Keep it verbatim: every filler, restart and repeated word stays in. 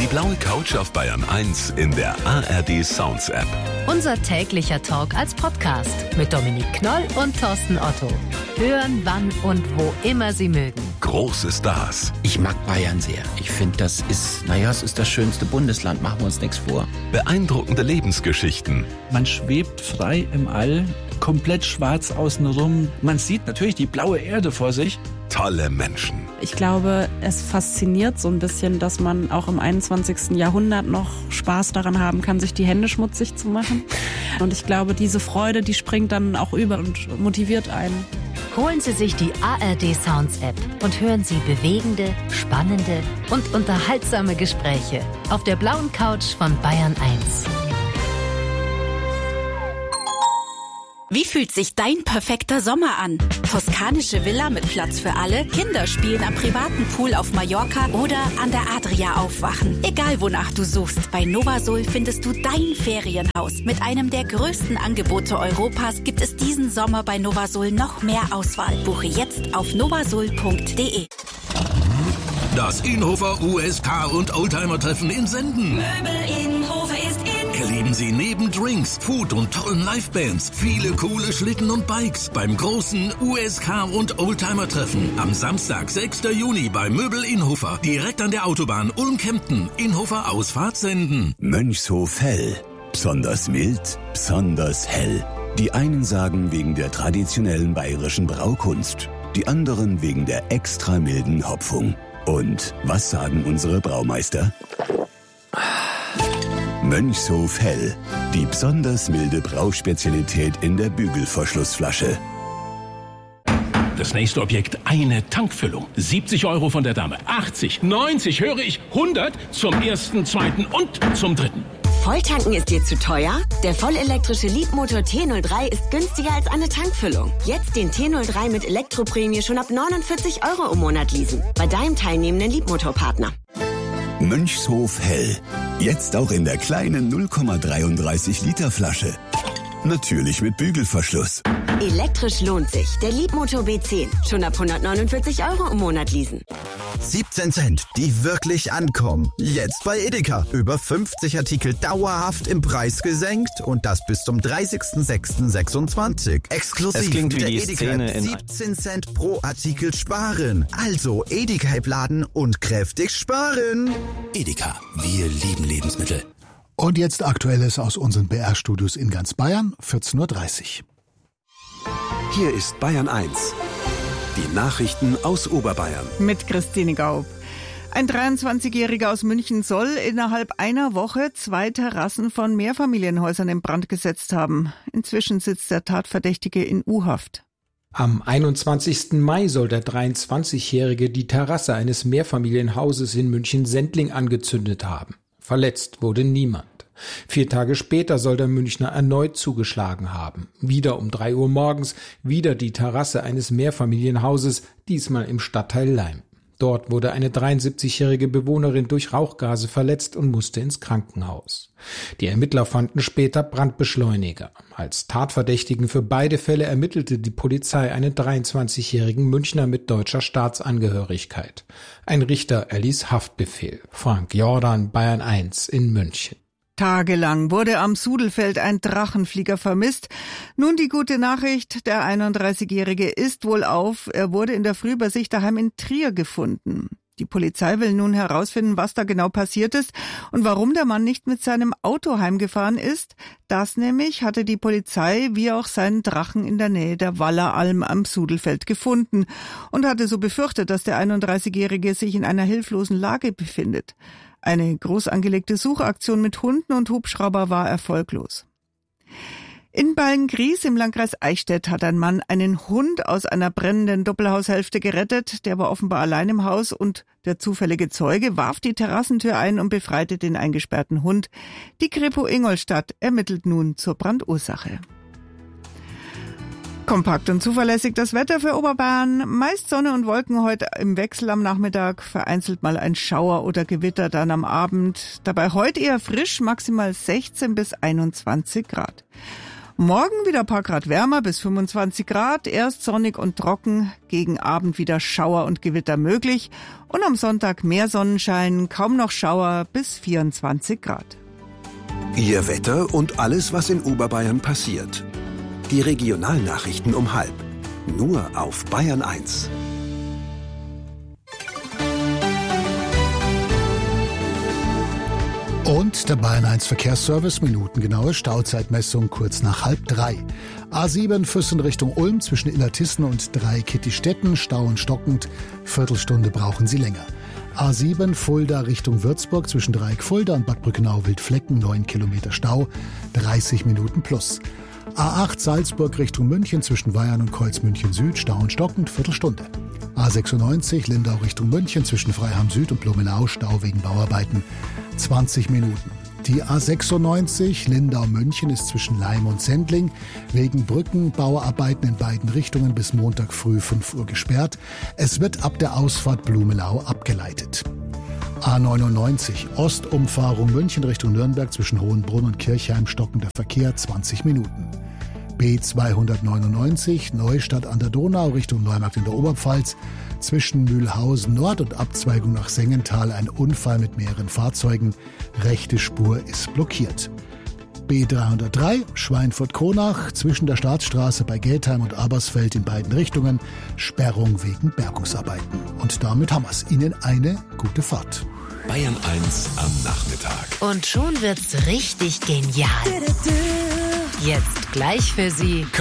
Die blaue Couch auf Bayern eins in der A R D Sounds App. Unser täglicher Talk als Podcast mit Dominik Knoll und Thorsten Otto. Hören, wann und wo immer Sie mögen. Große Stars. Ich mag Bayern sehr. Ich finde, das ist, naja, es ist das schönste Bundesland. Machen wir uns nichts vor. Beeindruckende Lebensgeschichten. Man schwebt frei im All, komplett schwarz außenrum. Man sieht natürlich die blaue Erde vor sich. Tolle Menschen. Ich glaube, es fasziniert so ein bisschen, dass man auch im einundzwanzigsten Jahrhundert noch Spaß daran haben kann, sich die Hände schmutzig zu machen. Und ich glaube, diese Freude, die springt dann auch über und motiviert einen. Holen Sie sich die A R D Sounds App und hören Sie bewegende, spannende und unterhaltsame Gespräche auf der blauen Couch von Bayern eins. Wie fühlt sich dein perfekter Sommer an? Toskanische Villa mit Platz für alle, Kinder spielen am privaten Pool auf Mallorca oder an der Adria aufwachen. Egal wonach du suchst, bei Novasol findest du dein Ferienhaus. Mit einem der größten Angebote Europas gibt es diesen Sommer bei Novasol noch mehr Auswahl. Buche jetzt auf novasol punkt de. Das Inhofer U S K und Oldtimer-Treffen in Senden. Möbel Inhofer ist in. Erleben Sie neben Drinks, Food und tollen Livebands viele coole Schlitten und Bikes beim großen U S K und Oldtimer-Treffen. Am Samstag, sechster Juni bei Möbel Inhofer. Direkt an der Autobahn Ulm-Kempten. Inhofer Ausfahrt Senden. Mönchshof Hell. Besonders mild, besonders hell. Die einen sagen wegen der traditionellen bayerischen Braukunst. Die anderen wegen der extra milden Hopfung. Und was sagen unsere Braumeister? Mönchshof Hell. Die besonders milde Brauspezialität in der Bügelverschlussflasche. Das nächste Objekt, eine Tankfüllung. siebzig Euro von der Dame, achtzig, neunzig, höre ich, hundert zum ersten, zweiten und zum dritten. Volltanken ist dir zu teuer? Der vollelektrische Leapmotor T null drei ist günstiger als eine Tankfüllung. Jetzt den T null drei mit Elektroprämie schon ab neunundvierzig Euro im Monat leasen. Bei deinem teilnehmenden Leapmotor-Partner. Mönchshof Hell. Jetzt auch in der kleinen null Komma dreiunddreißig Liter Flasche. Natürlich mit Bügelverschluss. Elektrisch lohnt sich. Der Leapmotor B zehn. Schon ab hundertneunundvierzig Euro im Monat leasen. siebzehn Cent, die wirklich ankommen. Jetzt bei Edeka. Über fünfzig Artikel dauerhaft im Preis gesenkt und das bis zum dreißigsten sechsten sechsundzwanzig. Exklusiv es klingt mit wie der die Edeka Szene in siebzehn Cent pro Artikel sparen. Also Edeka laden und kräftig sparen. Edeka, wir lieben Lebensmittel. Und jetzt Aktuelles aus unseren B R-Studios in ganz Bayern, vierzehn Uhr dreißig. Hier ist Bayern eins. Die Nachrichten aus Oberbayern. Mit Christine Gaub. Ein dreiundzwanzigjähriger aus München soll innerhalb einer Woche zwei Terrassen von Mehrfamilienhäusern in Brand gesetzt haben. Inzwischen sitzt der Tatverdächtige in U-Haft. Am einundzwanzigsten Mai soll der dreiundzwanzigjährige die Terrasse eines Mehrfamilienhauses in München-Sendling angezündet haben. Verletzt wurde niemand. Vier Tage später soll der Münchner erneut zugeschlagen haben. Wieder um drei Uhr morgens, wieder die Terrasse eines Mehrfamilienhauses, diesmal im Stadtteil Leim. Dort wurde eine dreiundsiebzigjährige Bewohnerin durch Rauchgase verletzt und musste ins Krankenhaus. Die Ermittler fanden später Brandbeschleuniger. Als Tatverdächtigen für beide Fälle ermittelte die Polizei einen dreiundzwanzigjährigen Münchner mit deutscher Staatsangehörigkeit. Ein Richter erließ Haftbefehl. Frank Jordan, Bayern eins in München. Tagelang wurde am Sudelfeld ein Drachenflieger vermisst. Nun die gute Nachricht, der einunddreißigjährige ist wohl auf. Er wurde in der Früh bei sich daheim in Trier gefunden. Die Polizei will nun herausfinden, was da genau passiert ist und warum der Mann nicht mit seinem Auto heimgefahren ist. Das nämlich hatte die Polizei wie auch seinen Drachen in der Nähe der Walleralm am Sudelfeld gefunden und hatte so befürchtet, dass der einunddreißigjährige sich in einer hilflosen Lage befindet. Eine groß angelegte Suchaktion mit Hunden und Hubschrauber war erfolglos. In Beilngries im Landkreis Eichstätt hat ein Mann einen Hund aus einer brennenden Doppelhaushälfte gerettet. Der war offenbar allein im Haus und der zufällige Zeuge warf die Terrassentür ein und befreite den eingesperrten Hund. Die Kripo Ingolstadt ermittelt nun zur Brandursache. Kompakt und zuverlässig das Wetter für Oberbayern. Meist Sonne und Wolken heute im Wechsel am Nachmittag. Vereinzelt mal ein Schauer oder Gewitter dann am Abend. Dabei heute eher frisch, maximal sechzehn bis einundzwanzig Grad. Morgen wieder ein paar Grad wärmer bis fünfundzwanzig Grad, erst sonnig und trocken, gegen Abend wieder Schauer und Gewitter möglich und am Sonntag mehr Sonnenschein, kaum noch Schauer bis vierundzwanzig Grad. Ihr Wetter und alles, was in Oberbayern passiert. Die Regionalnachrichten um halb. Nur auf Bayern eins. Und der Bayern eins Verkehrsservice, minutengenaue Stauzeitmessung kurz nach halb drei. A sieben Füssen Richtung Ulm zwischen Illertissen und Dreikittistetten, Stau und stockend, Viertelstunde brauchen Sie länger. A sieben Fulda Richtung Würzburg zwischen Dreieck Fulda und Bad Brückenau-Wildflecken, neun Kilometer Stau, dreißig Minuten plus. A acht Salzburg Richtung München zwischen Weyern und Kreuz München Süd, Stau und stockend, Viertelstunde. A sechsundneunzig Lindau Richtung München zwischen Freiham Süd und Blumenau, Stau wegen Bauarbeiten, zwanzig Minuten. Die A sechsundneunzig Lindau-München ist zwischen Laim und Sendling wegen Brückenbauarbeiten in beiden Richtungen bis Montag früh fünf Uhr gesperrt. Es wird ab der Ausfahrt Blumenau abgeleitet. A neunundneunzig Ostumfahrung München Richtung Nürnberg zwischen Hohenbrunn und Kirchheim, stockender Verkehr, zwanzig Minuten. B zweihundertneunundneunzig Neustadt an der Donau Richtung Neumarkt in der Oberpfalz zwischen Mühlhausen Nord und Abzweigung nach Sengenthal ein Unfall mit mehreren Fahrzeugen. Rechte Spur ist blockiert. B dreihundertdrei Schweinfurt-Kronach zwischen der Staatsstraße bei Geldheim und Abersfeld in beiden Richtungen. Sperrung wegen Bergungsarbeiten. Und damit haben wir es. Ihnen eine gute Fahrt. Bayern eins am Nachmittag. Und schon wird's richtig genial. Jetzt gleich für Sie